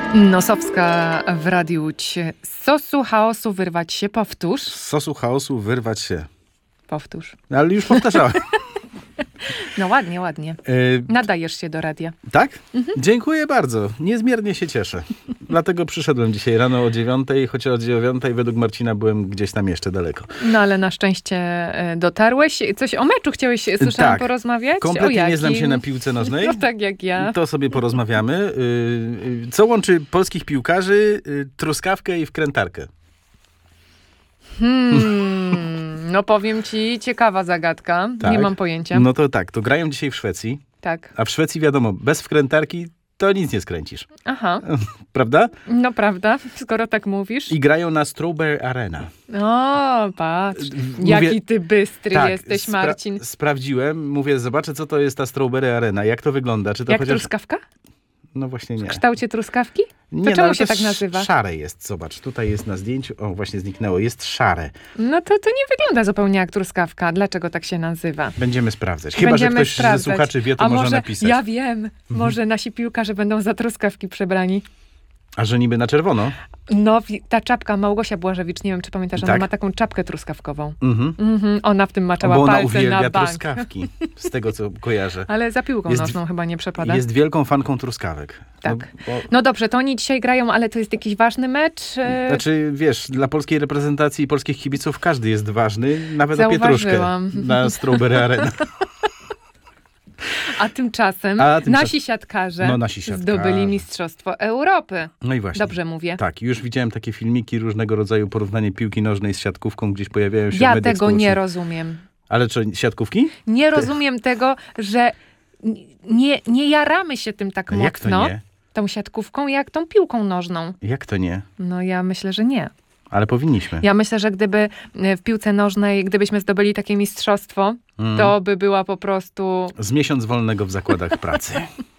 Nosowska w Radiu Łódź. Z sosu chaosu wyrwać się, powtórz. Z sosu chaosu wyrwać się. Powtórz. Ale już powtarzałem. No ładnie, ładnie. Nadajesz się do radia. Tak? Dziękuję bardzo. Niezmiernie się cieszę. Dlatego przyszedłem dzisiaj rano o 9:00, choć o 9:00 według Marcina byłem gdzieś tam jeszcze daleko. No ale na szczęście dotarłeś. Coś o meczu chciałeś, słyszałam, Tak. porozmawiać? Kompletnie nie znam się na piłce nożnej. No tak jak ja. To sobie porozmawiamy. Co łączy polskich piłkarzy, truskawkę i wkrętarkę? No powiem ci, ciekawa zagadka. Tak. Nie mam pojęcia. No to tak, to grają dzisiaj w Szwecji. Tak. A w Szwecji wiadomo, bez wkrętarki to nic nie skręcisz. Aha. Prawda? No prawda, skoro tak mówisz. I grają na Strawberry Arena. O, patrz. Jaki ty bystry jesteś, Marcin. Sprawdziłem. Mówię, zobaczę, co to jest ta Strawberry Arena. Jak to wygląda? Czy to Jak chociaż... truskawka? No właśnie nie. W kształcie truskawki? Nie, czemu no, się tak nazywa? Szare jest, zobacz. Tutaj jest na zdjęciu. O, właśnie zniknęło. Jest szare. No to nie wygląda zupełnie jak truskawka. Dlaczego tak się nazywa? Będziemy sprawdzać. Chyba, że ktoś ze słuchaczy wie, to A może napisać. Ja wiem. Może nasi piłkarze będą za truskawki przebrani. A że niby na czerwono? No, ta czapka, Małgosia Błażewicz, nie wiem, czy pamiętasz, ona Tak? ma taką czapkę truskawkową. Mhm. Ona w tym maczała Bo ona palce uwielbia na bank. truskawki, z tego co kojarzę. Ale za piłką nożną chyba nie przepada. Jest wielką fanką truskawek. Tak. No dobrze, to oni dzisiaj grają, ale to jest jakiś ważny mecz? Znaczy, wiesz, dla polskiej reprezentacji i polskich kibiców każdy jest ważny, nawet o pietruszkę na Strawberry Arena. A tymczasem nasi siatkarze zdobyli Mistrzostwo Europy. No i właśnie. Dobrze mówię. Tak, już widziałem takie filmiki, różnego rodzaju porównanie piłki nożnej z siatkówką, gdzieś pojawiają się w Ja mediach tego nie rozumiem. Ale czy siatkówki? Nie rozumiem tego, że nie jaramy się tym tak mocno. Jak to nie? Tą siatkówką, jak tą piłką nożną. Jak to nie? No ja myślę, że nie. Ale powinniśmy. Ja myślę, że gdyby w piłce nożnej, gdybyśmy zdobyli takie mistrzostwo, to by była po prostu... Z miesiąc wolnego w zakładach pracy.